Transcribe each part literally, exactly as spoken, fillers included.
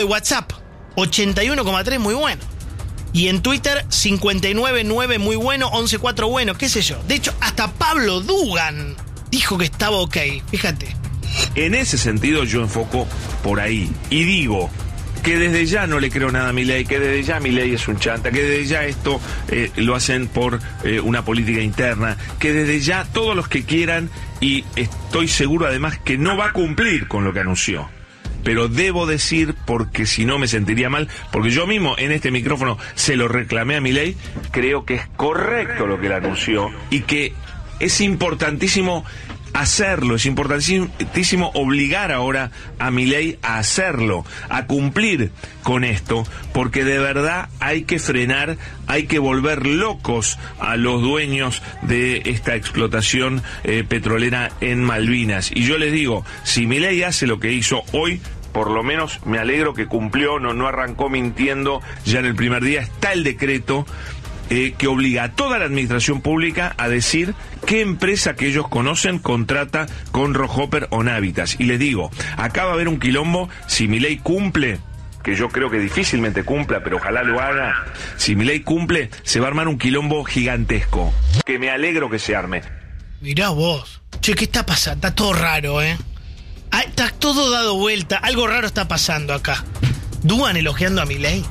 de WhatsApp, ochenta y uno coma tres, muy bueno. Y en Twitter, cincuenta y nueve coma nueve, muy bueno, once coma cuatro, bueno, qué sé yo. De hecho, hasta Pablo Dugan dijo que estaba ok, fíjate. En ese sentido yo enfoco por ahí y digo que desde ya no le creo nada a Milei, que desde ya Milei es un chanta, que desde ya esto eh, lo hacen por eh, una política interna, que desde ya todos los que quieran, y estoy seguro además que no va a cumplir con lo que anunció. Pero debo decir, porque si no me sentiría mal, porque yo mismo en este micrófono se lo reclamé a Milei, creo que es correcto lo que él anunció y que es importantísimo hacerlo, es importantísimo obligar ahora a Milei a hacerlo, a cumplir con esto, porque de verdad hay que frenar, hay que volver locos a los dueños de esta explotación eh, petrolera en Malvinas. Y yo les digo, si Milei hace lo que hizo hoy, por lo menos me alegro que cumplió, no, no arrancó mintiendo ya en el primer día. Está el decreto Eh, que obliga a toda la administración pública a decir qué empresa que ellos conocen contrata con Rohopper o Navitas. Y les digo, acá va a haber un quilombo si Milei cumple, que yo creo que difícilmente cumpla, pero ojalá lo haga. Si Milei cumple, se va a armar un quilombo gigantesco, que me alegro que se arme. Mirá vos. Che, ¿qué está pasando? Está todo raro, ¿eh? Ah, está todo dado vuelta. Algo raro está pasando acá. Dugan elogiando a Milei.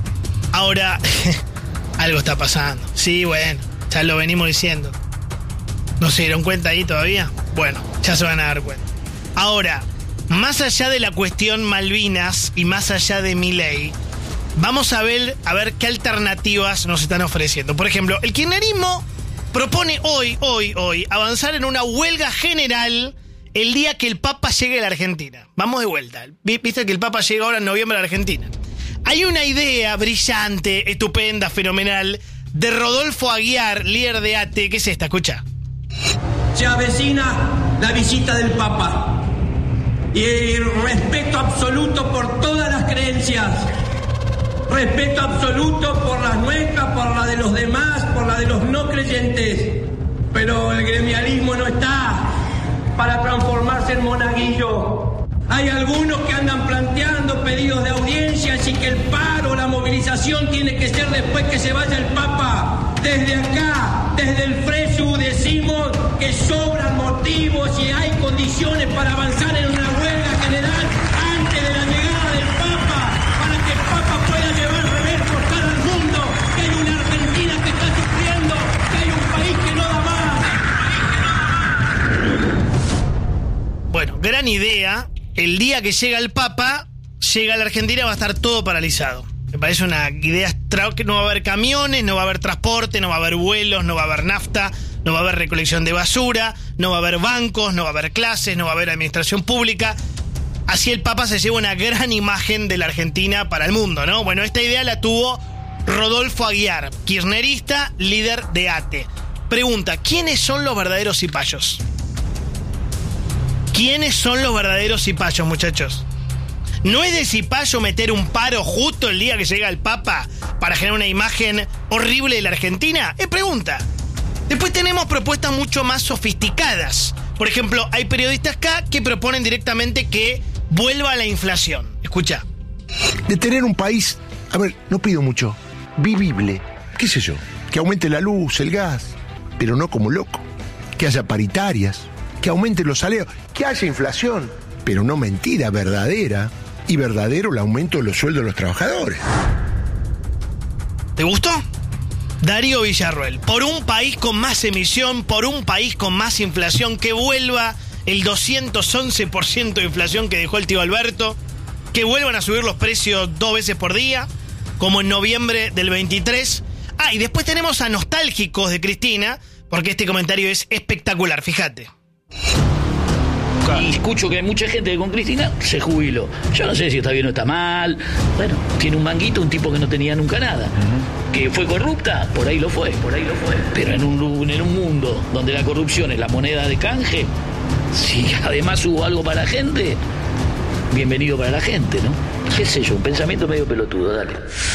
Ahora... algo está pasando. Sí, bueno, ya lo venimos diciendo. ¿No se dieron cuenta ahí todavía? Bueno, ya se van a dar cuenta. Ahora, más allá de la cuestión Malvinas y más allá de Milei, vamos a ver, a ver qué alternativas nos están ofreciendo. Por ejemplo, el kirchnerismo propone hoy, hoy, hoy, avanzar en una huelga general el día que el Papa llegue a la Argentina. Vamos de vuelta. Viste que el Papa llega ahora en noviembre a la Argentina. Hay una idea brillante, estupenda, fenomenal, de Rodolfo Aguiar, líder de A T E. ¿Qué es esta? Escucha. Se avecina la visita del Papa. Y respeto absoluto por todas las creencias. Respeto absoluto por las nuestras, por la de los demás, por la de los no creyentes. Pero el gremialismo no está para transformarse en monaguillo. Hay algunos que andan planteando pedidos de audiencias y que el paro, la movilización tiene que ser después que se vaya el Papa. Desde acá, desde el Fresu, decimos que sobran motivos y hay condiciones para avanzar en una huelga general antes de la llegada del Papa, para que el Papa pueda llevar rever postar al mundo que hay una Argentina que está sufriendo, que hay un país que no da más. Bueno, gran idea. El día que llega el Papa, llega a la Argentina, va a estar todo paralizado. Me parece una idea extra, que no va a haber camiones, no va a haber transporte, no va a haber vuelos, no va a haber nafta, no va a haber recolección de basura, no va a haber bancos, no va a haber clases, no va a haber administración pública. Así el Papa se lleva una gran imagen de la Argentina para el mundo, ¿no? Bueno, esta idea la tuvo Rodolfo Aguiar, kirchnerista, líder de A T E. Pregunta, ¿quiénes son los verdaderos cipayos? ¿Quiénes son los verdaderos cipayos, muchachos? ¿No es de cipayo meter un paro justo el día que llega el Papa para generar una imagen horrible de la Argentina? Es pregunta. Después tenemos propuestas mucho más sofisticadas. Por ejemplo, hay periodistas acá que proponen directamente que vuelva la inflación. Escucha. De tener un país, a ver, no pido mucho, vivible, qué sé yo, que aumente la luz, el gas, pero no como loco. Que haya paritarias, que aumente los salarios, que haya inflación, pero no mentira, verdadera, y verdadero el aumento de los sueldos de los trabajadores. ¿Te gustó? Darío Villarruel, por un país con más emisión, por un país con más inflación, que vuelva el doscientos once por ciento de inflación que dejó el tío Alberto, que vuelvan a subir los precios dos veces por día, como en noviembre del veintitrés. Ah, y después tenemos a nostálgicos de Cristina, porque este comentario es espectacular, fíjate. Y escucho que hay mucha gente que con Cristina se jubiló. Yo no sé si está bien o está mal. Bueno, tiene un manguito, un tipo que no tenía nunca nada. Uh-huh. Que fue corrupta, por ahí lo fue, por ahí lo fue. Pero en un, en un mundo donde la corrupción es la moneda de canje, si además hubo algo para la gente, bienvenido para la gente, ¿no? Qué sé yo, un pensamiento medio pelotudo, dale.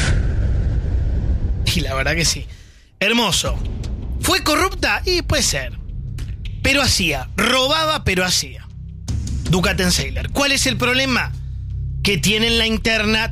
Y la verdad que sí. Hermoso. ¿Fue corrupta? Y puede ser. Pero hacía. Robaba, pero hacía. Ducaten Seiler. ¿Cuál es el problema? que tienen la interna